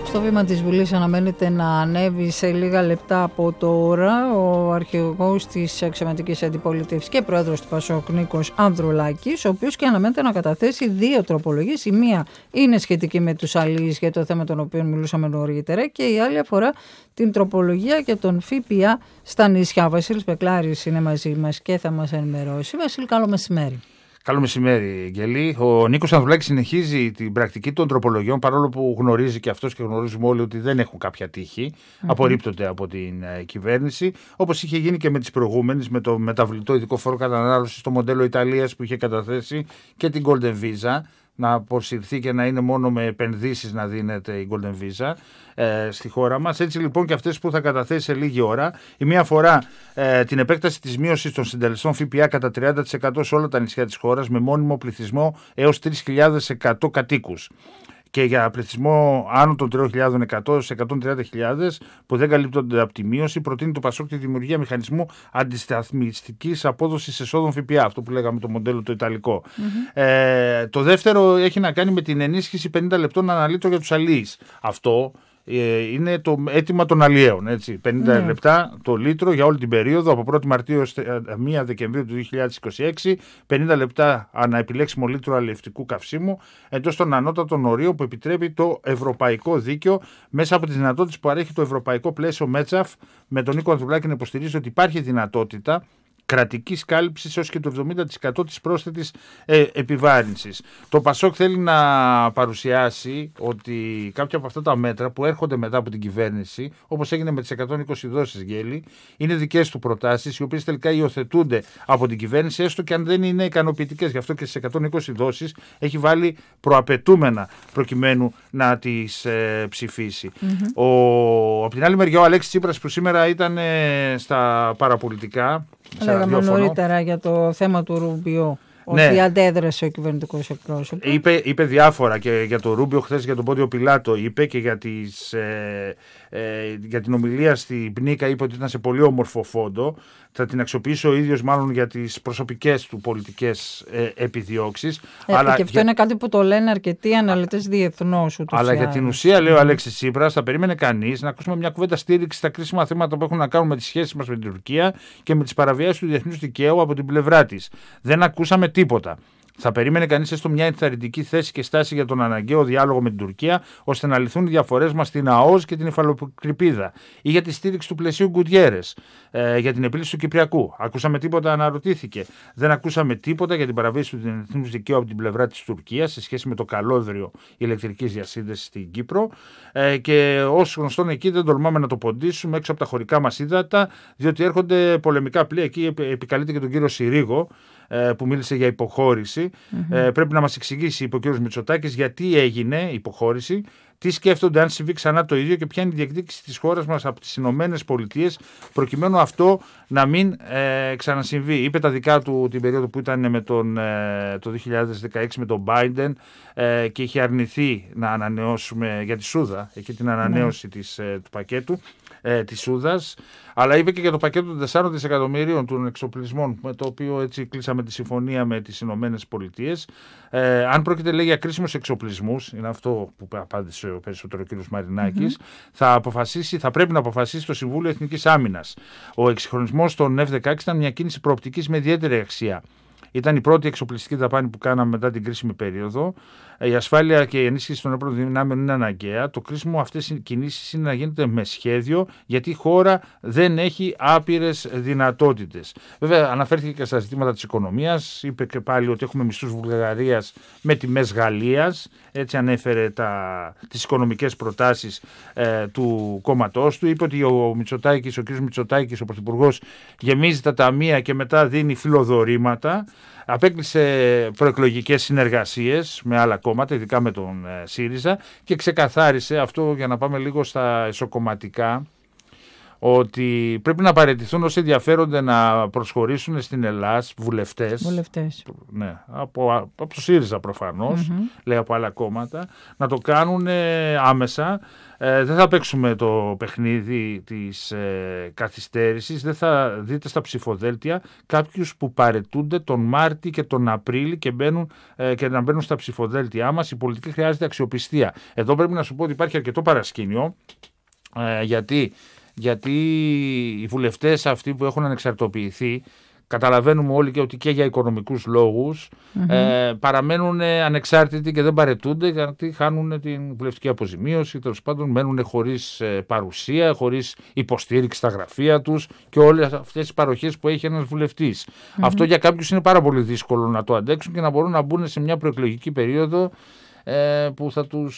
Στο βήμα της Βουλής αναμένεται να ανέβει σε λίγα λεπτά από τώρα ο αρχηγός της αξιωματικής αντιπολίτευσης και πρόεδρος του ΠΑΣΟΚ Νίκος Ανδρουλάκης, ο οποίος και αναμένεται να καταθέσει 2 τροπολογίες. Η μία είναι σχετική με τους αλείς για το θέμα των οποίων μιλούσαμε νωρίτερα και η άλλη αφορά την τροπολογία για τον ΦΠΑ στα νησιά. Ο Βασίλης Πεκλάρης είναι μαζί μας και θα μας ενημερώσει. Βασίλη, καλό μεσημέρι. Καλό μεσημέρι, Αγγελή. Ο Νίκος Ανδρουλάκης συνεχίζει την πρακτική των τροπολογιών, παρόλο που γνωρίζει και αυτός και γνωρίζουμε όλοι ότι δεν έχουν κάποια τύχη. Απορρίπτονται από την κυβέρνηση, όπως είχε γίνει και με τις προηγούμενες, με το μεταβλητό ειδικό φόρο κατανάλωσης στο μοντέλο Ιταλίας που είχε καταθέσει και την Golden Visa, να αποσυρθεί και να είναι μόνο με επενδύσεις να δίνεται η Golden Visa στη χώρα μας. Έτσι λοιπόν και αυτές που θα καταθέσει σε λίγη ώρα. Η μία αφορά την επέκταση της μείωσης των συντελεστών ΦΠΑ κατά 30% σε όλα τα νησιά της χώρας με μόνιμο πληθυσμό έως 3.100 κατοίκους. Και για πληθυσμό άνω των 3.100 σε 130.000 που δεν καλύπτονται από τη μείωση, προτείνει το ΠΑΣΟΚ τη δημιουργία μηχανισμού αντισταθμιστικής απόδοσης εσόδων ΦΠΑ, αυτό που λέγαμε το μοντέλο το ιταλικό. Το δεύτερο έχει να κάνει με την ενίσχυση 50 λεπτών αναλύτω για τους αλίεις. Αυτό είναι το αίτημα των αλλιέων. 50 λεπτά το λίτρο για όλη την περίοδο από 1η Μαρτίου έως 1 Δεκεμβρίου του 2026, 50 λεπτά ανά επιλέξιμο λίτρο αλλιευτικού καυσίμου εντός των ανώτατων ορίων που επιτρέπει το ευρωπαϊκό δίκαιο μέσα από τις δυνατότητες που παρέχει το ευρωπαϊκό πλαίσιο ΜΕΤΣΑΦ. Με τον Νίκο Ανδρουλάκη να υποστηρίζει ότι υπάρχει δυνατότητα κρατικής κάλυψης έως και το 70% της πρόσθετης επιβάρυνσης. Το ΠΑΣΟΚ θέλει να παρουσιάσει ότι κάποια από αυτά τα μέτρα που έρχονται μετά από την κυβέρνηση, όπως έγινε με τις 120 δόσεις γέλη, είναι δικές του προτάσεις, οι οποίες τελικά υιοθετούνται από την κυβέρνηση, έστω και αν δεν είναι ικανοποιητικές. Γι' αυτό και στις 120 δόσεις έχει βάλει προαπαιτούμενα προκειμένου να τις ψηφίσει. Από την άλλη μεριά ο Αλέξης Τσίπρας που σήμερα ήταν στα παραπολιτικά, λέγαμε νωρίτερα για το θέμα του Ρούμπιο, ότι αντέδρασε ο κυβερνητικός εκπρόσωπος. Είπε διάφορα και για το Ρούμπιο χθες, για τον Πόντιο Πιλάτο είπε και για την ομιλία στην Πνίκα, είπε ότι ήταν σε πολύ όμορφο φόντο. Θα την αξιοποιήσει ο ίδιος μάλλον για τις προσωπικές του πολιτικές επιδιώξεις. Αλλά και αυτό είναι κάτι που το λένε αρκετοί αναλυτές διεθνώς. Αλλά για την ουσία, λέει ο Αλέξης Τσίπρας, θα περίμενε κανείς να ακούσουμε μια κουβέντα στήριξη στα κρίσιμα θέματα που έχουν να κάνουν με τις σχέσεις μας με την Τουρκία και με τις παραβιάσεις του διεθνούς δικαίου από την πλευρά της. Δεν ακούσαμε τίποτα. Θα περίμενε κανείς έστω μια ενθαρρυντική θέση και στάση για τον αναγκαίο διάλογο με την Τουρκία, ώστε να λυθούν οι διαφορές μας στην ΑΟΣ και την υφαλοκρηπίδα, ή για τη στήριξη του πλαισίου Γκουτιέρες, για την επίλυση του Κυπριακού. Ακούσαμε τίποτα, αναρωτήθηκε. Δεν ακούσαμε τίποτα για την παραβίαση του διεθνούς δικαίου από την πλευρά της Τουρκίας σε σχέση με το καλώδριο ηλεκτρικής διασύνδεσης στην Κύπρο. Και ως γνωστόν εκεί δεν τολμάμε να το ποντίσουμε έξω από τα χωρικά μας ύδατα, διότι έρχονται πολεμικά πλοία. Εκεί επικαλείται και τον κύριο Συρίγο, που μίλησε για υποχώρηση. Πρέπει να μας εξηγήσει, είπε ο κ. Μητσοτάκης, γιατί έγινε υποχώρηση, τι σκέφτονται αν συμβεί ξανά το ίδιο και ποια είναι η διεκδίκηση της χώρας μας από τις Ηνωμένες Πολιτείες προκειμένου αυτό να μην ξανασυμβεί. Είπε τα δικά του την περίοδο που ήταν με το 2016 με τον Biden και είχε αρνηθεί να ανανεώσουμε για τη Σούδα, εκεί την ανανέωση του πακέτου της Σούδας, αλλά είπε και για το πακέτο των 4 δισεκατομμυρίων των εξοπλισμών, με το οποίο έτσι κλείσαμε τη συμφωνία με τις Ηνωμένες Πολιτείες. Αν πρόκειται, λέει, για κρίσιμους εξοπλισμούς, είναι αυτό που απάντησε ο περισσότερο κ. Μαρινάκης, θα πρέπει να αποφασίσει το Συμβούλιο Εθνικής Άμυνας. Ο εξυγχρονισμός των F-16 ήταν μια κίνηση προοπτικής με ιδιαίτερη αξία. Ήταν η πρώτη εξοπλιστική δαπάνη που κάναμε μετά την κρίσιμη περίοδο. Η ασφάλεια και η ενίσχυση των όπλων δυνάμεων είναι αναγκαία. Το κρίσιμο αυτές οι κινήσεις είναι να γίνεται με σχέδιο, γιατί η χώρα δεν έχει άπειρες δυνατότητες. Βέβαια, αναφέρθηκε και στα ζητήματα της οικονομίας. Είπε και πάλι ότι έχουμε μισθούς Βουλγαρίας με τιμές Γαλλίας. Έτσι ανέφερε τις οικονομικές προτάσεις του κόμματός του. Είπε ότι ο κ. Μητσοτάκης, ο Πρωθυπουργός, γεμίζει τα ταμεία και μετά δίνει φιλοδορήματα. Απέκλεισε προεκλογικές συνεργασίες με άλλα κόμματα, ειδικά με τον ΣΥΡΙΖΑ, και ξεκαθάρισε αυτό, για να πάμε λίγο στα εσωκομματικά, ότι πρέπει να παραιτηθούν όσοι ενδιαφέρονται να προσχωρήσουν στην Ελλάδα βουλευτές. Ναι, από το ΣΥΡΙΖΑ προφανώς, λέει από άλλα κόμματα, να το κάνουν άμεσα. Δεν θα παίξουμε το παιχνίδι της καθυστέρησης, δεν θα δείτε στα ψηφοδέλτια κάποιους που παραιτούνται τον Μάρτι και τον Απρίλη και να μπαίνουν στα ψηφοδέλτια μας. Η πολιτική χρειάζεται αξιοπιστία. Εδώ πρέπει να σου πω ότι υπάρχει αρκετό παρασκήνιο, γιατί οι βουλευτές αυτοί που έχουν ανεξαρτοποιηθεί, καταλαβαίνουμε όλοι και ότι και για οικονομικούς λόγους παραμένουν ανεξάρτητοι και δεν παραιτούνται, γιατί χάνουν την βουλευτική αποζημίωση, τέλος πάντων μένουν χωρίς παρουσία, χωρίς υποστήριξη στα γραφεία τους και όλες αυτές τις παροχές που έχει ένας βουλευτής. Αυτό για κάποιους είναι πάρα πολύ δύσκολο να το αντέξουν και να μπορούν να μπουν σε μια προεκλογική περίοδο που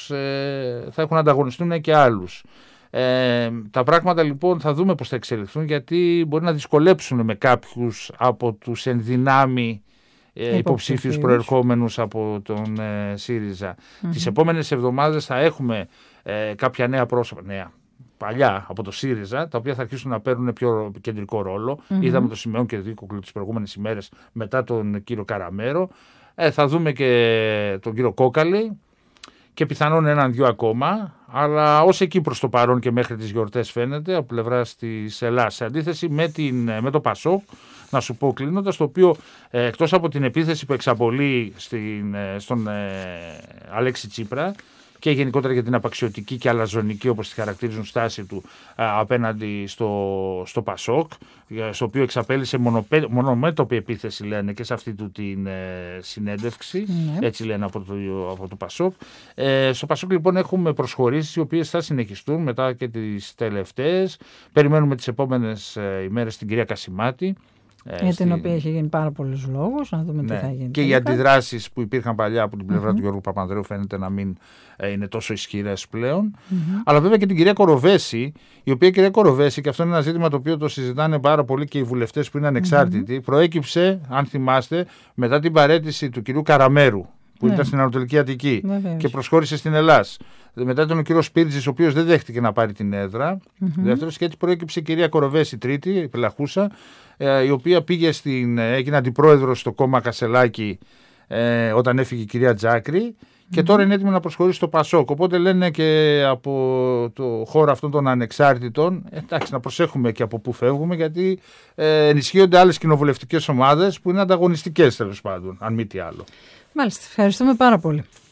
θα έχουν ανταγωνιστούν και άλλους. Τα πράγματα λοιπόν θα δούμε πώς θα εξελιχθούν, γιατί μπορεί να δυσκολέψουν με κάποιους από τους ενδυνάμει υποψήφιους προερχόμενους από τον ΣΥΡΙΖΑ. Τις επόμενες εβδομάδες θα έχουμε κάποια νέα πρόσωπα, παλιά από το ΣΥΡΙΖΑ, τα οποία θα αρχίσουν να παίρνουν πιο κεντρικό ρόλο. Είδαμε τον Σιμεών και Δίκοκλου τις προηγούμενες ημέρες μετά τον κύριο Καραμέρο. Θα δούμε και τον κύριο Κόκαλη και πιθανόν έναν-δυο ακόμα, αλλά ως εκεί προς το παρόν και μέχρι τις γιορτές φαίνεται από πλευράς της Ελλάδας. Σε αντίθεση με το ΠΑΣΟΚ, να σου πω κλείνοντας, το οποίο εκτός από την επίθεση που εξαπολύει στον Αλέξη Τσίπρα και γενικότερα για την απαξιωτική και αλαζονική, όπως τη χαρακτηρίζουν, στάση του απέναντι στο ΠΑΣΟΚ, στο οποίο εξαπέλυσε μονομέτωπη επίθεση, λένε, και σε αυτή του την συνέντευξη, έτσι λένε από το ΠΑΣΟΚ. Στο ΠΑΣΟΚ λοιπόν έχουμε προσχωρήσεις οι οποίες θα συνεχιστούν μετά και τις τελευταίες. Περιμένουμε τις επόμενες ημέρες την κυρία Κασιμάτη, για την οποία έχει γίνει πάρα πολλούς λόγους, να δούμε τι θα γίνει. Και οι αντιδράσεις που υπήρχαν παλιά από την πλευρά του Γιώργου Παπανδρέου φαίνεται να μην είναι τόσο ισχυρές πλέον. Αλλά βέβαια και την κυρία Κοροβέση, η οποία κυρία Κοροβέση, και αυτό είναι ένα ζήτημα το οποίο το συζητάνε πάρα πολύ και οι βουλευτές που είναι ανεξάρτητοι, προέκυψε, αν θυμάστε, μετά την παραίτηση του κυρίου Καραμέρου, που ήταν στην Ανατολική Αττική και προσχώρησε στην Ελλάδα. Μετά ήταν ο κύριος Σπίρτζης, ο οποίος δεν δέχτηκε να πάρει την έδρα. Δεύτερος, και έτσι προέκυψε η κυρία Κοροβέση τρίτη, πελαχούσα, η οποία έγινε αντιπρόεδρος στο κόμμα Κασελάκη όταν έφυγε η κυρία Τζάκρη και τώρα είναι έτοιμη να προσχωρήσει στο ΠΑΣΟΚ. Οπότε λένε και από το χώρο αυτών των ανεξάρτητων, εντάξει, να προσέχουμε και από πού φεύγουμε, γιατί ενισχύονται άλλες κοινοβουλευτικές ομάδες που είναι ανταγωνιστικές, τέλος πάντων, αν μη τι άλλο. Μάλιστα, ευχαριστούμε πάρα πολύ.